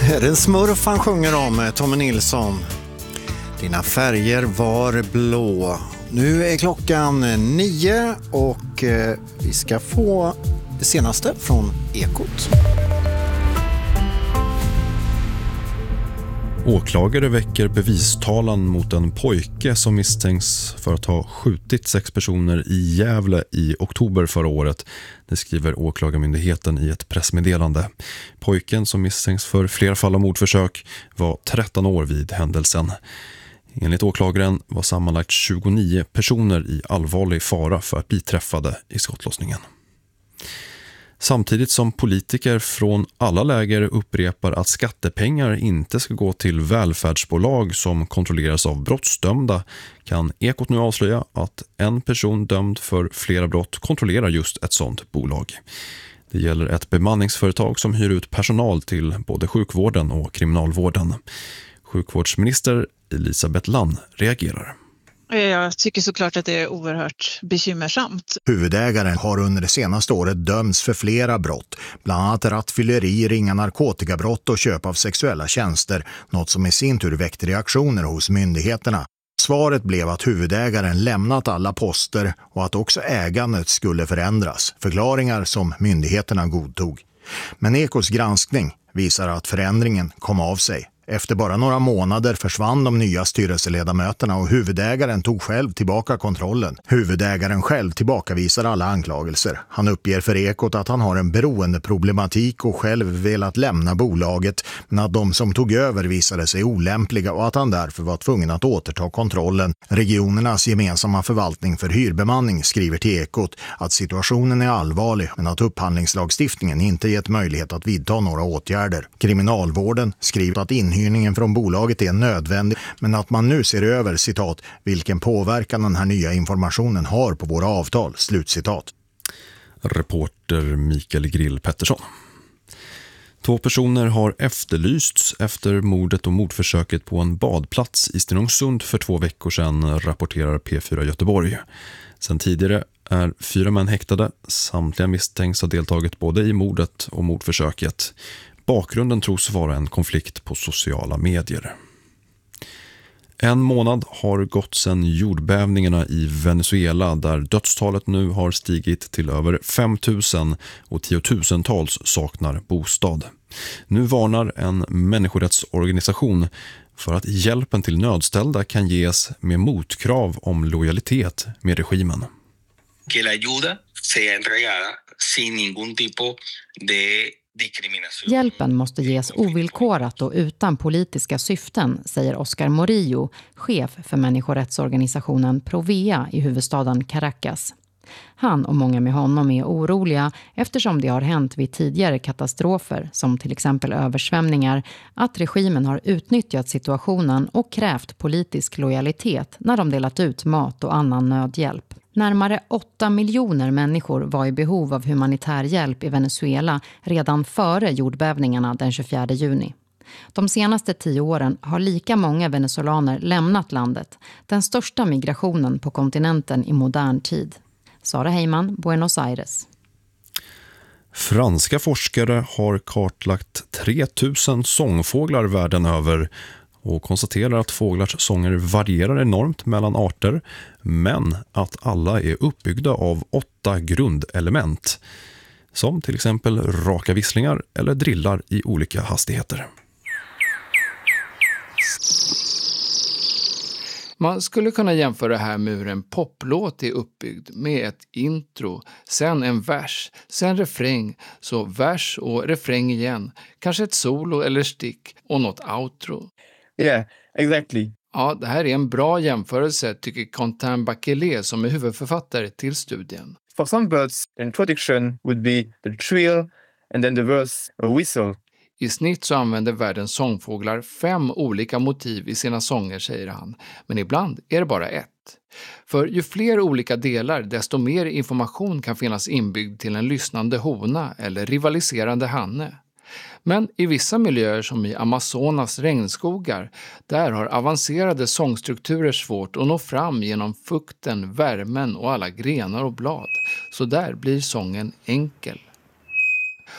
Är det en smurf han sjunger om, Tommy Nilsson? Dina färger var blå. Nu är klockan 9 och vi ska få det senaste från Ekot. Åklagare väcker bevistalan mot en pojke som misstänks för att ha skjutit 6 personer i Gävle i oktober förra året. Det skriver åklagarmyndigheten i ett pressmeddelande. Pojken som misstänks för flera fall av mordförsök var 13 år vid händelsen. Enligt åklagaren var sammanlagt 29 personer i allvarlig fara för att bli träffade i skottlossningen. Samtidigt som politiker från alla läger upprepar att skattepengar inte ska gå till välfärdsbolag som kontrolleras av brottsdömda kan Ekot nu avslöja att en person dömd för flera brott kontrollerar just ett sådant bolag. Det gäller ett bemanningsföretag som hyr ut personal till både sjukvården och kriminalvården. Sjukvårdsminister Elisabeth Lann reagerar. Jag tycker såklart att det är oerhört bekymmersamt. Huvudägaren har under det senaste året dömts för flera brott, bland annat rattfylleri, ringa narkotikabrott och köp av sexuella tjänster, något som i sin tur väckte reaktioner hos myndigheterna. Svaret blev att huvudägaren lämnat alla poster och att också ägandet skulle förändras, förklaringar som myndigheterna godtog. Men Ekots granskning visar att förändringen kom av sig. Efter bara några månader försvann de nya styrelseledamöterna och huvudägaren tog själv tillbaka kontrollen. Huvudägaren själv tillbakavisar alla anklagelser. Han uppger för Ekot att han har en beroendeproblematik och själv velat lämna bolaget, men att de som tog över visade sig olämpliga och att han därför var tvungen att återta kontrollen. Regionernas gemensamma förvaltning för hyrbemanning skriver till Ekot att situationen är allvarlig men att upphandlingslagstiftningen inte gett möjlighet att vidta några åtgärder. Kriminalvården skriver att inhyrningen från bolaget är nödvändig, men att man nu ser över, citat, vilken påverkan den här nya informationen har på våra avtal, slutcitat. Reporter Mikael Grill Pettersson. 2 personer har efterlysts efter mordet och mordförsöket på en badplats i Stenungsund för 2 veckor sedan, rapporterar P4 Göteborg. Sen tidigare är 4 män häktade. Samtliga misstänks ha deltagit både i mordet och mordförsöket. Bakgrunden tros vara en konflikt på sociala medier. 1 månad har gått sedan jordbävningarna i Venezuela där dödstalet nu har stigit till över 5 000 och tiotusentals saknar bostad. Nu varnar en människorättsorganisation för att hjälpen till nödställda kan ges med motkrav om lojalitet med regimen. Que la ayuda sea entregada sin ningún tipo de diskrimination. Hjälpen måste ges ovillkorat och utan politiska syften, säger Oscar Morillo, chef för människorättsorganisationen Provea i huvudstaden Caracas. Han och många med honom är oroliga eftersom det har hänt vid tidigare katastrofer, som till exempel översvämningar, att regimen har utnyttjat situationen och krävt politisk lojalitet när de delat ut mat och annan nödhjälp. Närmare 8 miljoner människor var i behov av humanitär hjälp i Venezuela redan före jordbävningarna den 24 juni. De senaste 10 åren har lika många venezolaner lämnat landet, den största migrationen på kontinenten i modern tid. Sara Heyman, Buenos Aires. Franska forskare har kartlagt 3000 sångfåglar världen över och konstaterar att fåglars sånger varierar enormt mellan arter, men att alla är uppbyggda av 8 grundelement, som till exempel raka visslingar eller drillar i olika hastigheter. Man skulle kunna jämföra det här med hur en poplåt är uppbyggd med ett intro, sen en vers, sen refräng, så vers och refräng igen, kanske ett solo eller stick och något outro. Yeah, exactly. Ja, det här är en bra jämförelse, tycker Quentin Bachelet som är huvudförfattare till studien. For some birds, the introduction would be the trill and then the verse a whistle. I snitt så använder världens sångfåglar 5 olika motiv i sina sånger, säger han. Men ibland är det bara ett. För ju fler olika delar, desto mer information kan finnas inbyggd till en lyssnande hona eller rivaliserande hanne. Men i vissa miljöer som i Amazonas regnskogar, där har avancerade sångstrukturer svårt att nå fram genom fukten, värmen och alla grenar och blad. Så där blir sången enkel.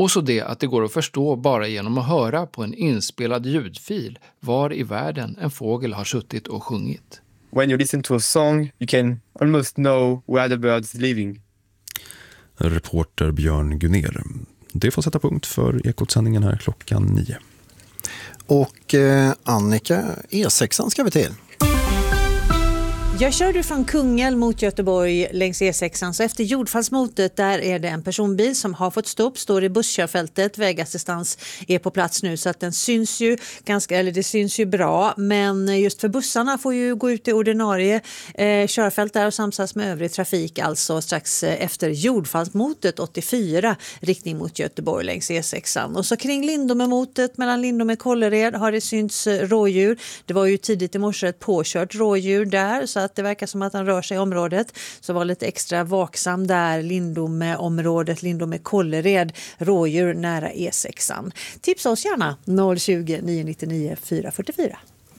Och så det att det går att förstå bara genom att höra på en inspelad ljudfil var i världen en fågel har suttit och sjungit. When you listen to a song, you can almost know where the bird is living. Reporter Björn Gunner. Det får sätta punkt för Ekot-sändningen här klockan 9. Och Annika, E6 ska vi till. Jag körde från Kungälv mot Göteborg längs E6, så efter jordfallsmotet där är det en personbil som har fått stopp, står i busskörfältet. Vägassistans är på plats nu så att den syns ju det syns ju bra, men just för bussarna får ju gå ut i ordinarie körfält där och samsas med övrig trafik, alltså strax efter jordfallsmotet 84 riktning mot Göteborg längs E6. Och så kring Lindomemotet mellan Lindome och Kållered har det synts rådjur. Det var ju tidigt i morse ett påkört rådjur där, så att det verkar som att han rör sig i området. Så var lite extra vaksam där, Lindome-området, Lindome-Kållered, rådjur nära E6. Tipsa oss gärna 020 999 444.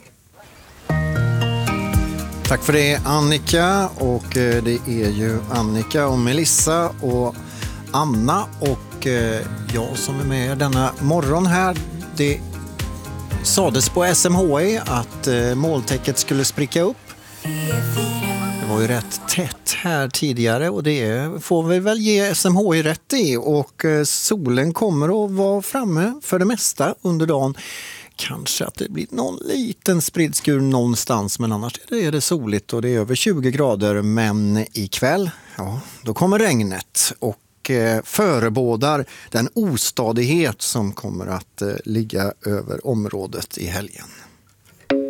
Tack för det Annika, och det är ju Annika och Melissa och Anna och jag som är med denna morgon här. Det sades på SMHI att molntäcket skulle spricka upp. Det var ju rätt tätt här tidigare och det får vi väl ge SMHI rätt i, och solen kommer att vara framme för det mesta under dagen. Kanske att det blir någon liten spridskur någonstans, men annars är det soligt och det är över 20 grader. Men ikväll, ja, då kommer regnet och förebådar den ostadighet som kommer att ligga över området i helgen.